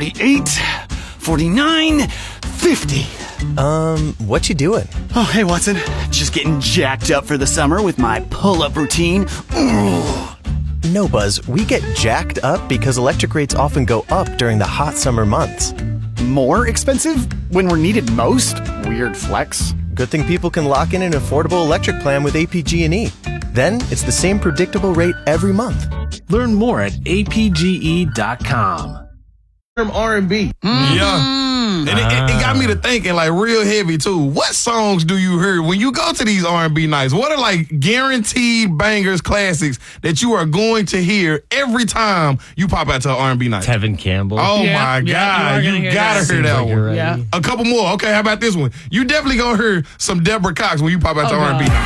48, 49, 50. What you doing? Oh, hey, Watson. Just getting jacked up for the summer with my pull-up routine. Ooh. No, Buzz, we get jacked up because electric rates often go up during the hot summer months. More expensive when we're needed most? Weird flex. Good thing people can lock in an affordable electric plan with APG&E. Then it's the same predictable rate every month. Learn more at apge.com. R&B. Yeah. And it got me to thinking, like, real heavy, too. What songs do you hear when you go to these R&B nights? What are, like, guaranteed bangers, classics that you are going to hear every time you pop out to an R&B night? Tevin Campbell. Oh, my God. You got to hear that one. Yeah. A couple more. Okay, how about this one? You definitely going to hear some Deborah Cox when you pop out to R&B night.